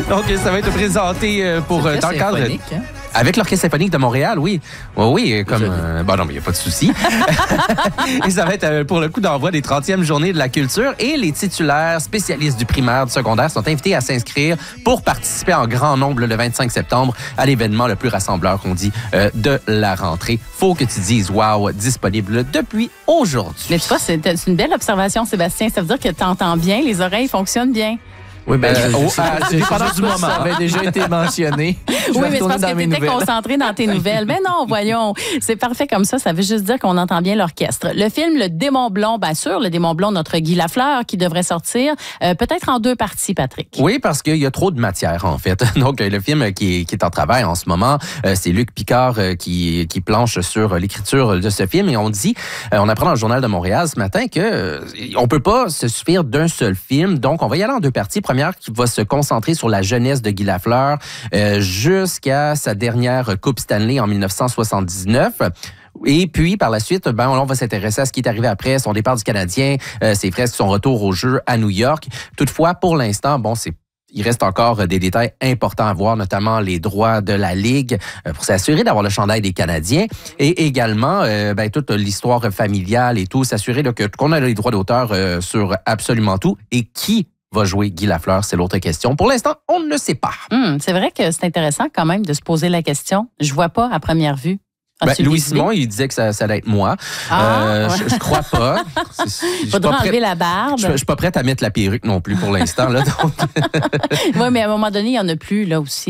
Donc, ça va être présenté pour dans le cadre... Hein? Avec l'Orchestre symphonique de Montréal, oui. Oui, comme... bon, non, mais il n'y a pas de souci. Et ça va être pour le coup d'envoi des 30e journées de la culture. Et les titulaires spécialistes du primaire, du secondaire sont invités à s'inscrire pour participer en grand nombre le 25 septembre à l'événement le plus rassembleur qu'on dit de la rentrée. Faut que tu dises « wow », disponible depuis aujourd'hui. Mais tu vois, c'est une belle observation, Sébastien. Ça veut dire que tu entends bien, les oreilles fonctionnent bien. Oui, bien, pendant du moment. Ça avait déjà été mentionné. Oui, mais c'est parce que tu étais concentré dans tes nouvelles. Mais non, voyons, c'est parfait comme ça. Ça veut juste dire qu'on entend bien l'orchestre. Le film Le Démon Blond, bien sûr, Le Démon Blond, notre Guy Lafleur, qui devrait sortir peut-être en 2 parties, Patrick. Oui, parce qu'il y a trop de matière, en fait. Donc, le film qui est en travail en ce moment, c'est Luc Picard qui planche sur l'écriture de ce film. Et on dit, on apprend dans le Journal de Montréal ce matin que on peut pas se suffire d'un seul film. Donc, on va y aller en 2 parties. Première qui va se concentrer sur la jeunesse de Guy Lafleur jusqu'à sa dernière Coupe Stanley en 1979. Et puis, par la suite, on va s'intéresser à ce qui est arrivé après son départ du Canadien, ses fresques, son retour au jeu à New York. Toutefois, pour l'instant, il reste encore des détails importants à voir, notamment les droits de la Ligue pour s'assurer d'avoir le chandail des Canadiens et également toute l'histoire familiale et tout, s'assurer qu'on a les droits d'auteur sur absolument tout et qui va jouer Guy Lafleur, c'est l'autre question. Pour l'instant, on ne le sait pas. C'est vrai que c'est intéressant quand même de se poser la question. Je vois pas à première vue. Louis-Simon, il disait que ça allait être moi. Ouais. Je crois pas. Faudra enlever la barbe. Je suis pas prête à mettre la perruque non plus pour l'instant. Là, donc... Oui, mais à un moment donné, il y en a plus là aussi.